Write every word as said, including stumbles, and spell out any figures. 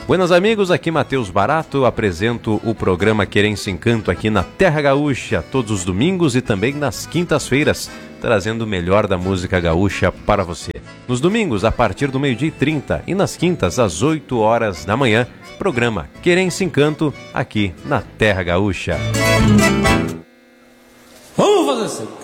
Buenas amigos, aqui Matheus Barato, apresento o programa Querência Encanto aqui na Terra Gaúcha, todos os domingos e também nas quintas-feiras, trazendo o melhor da música gaúcha para você. Nos domingos, a partir do meio-dia e trinta e nas quintas, às oito horas da manhã, programa Querência Encanto aqui na Terra Gaúcha. Vamos fazer assim.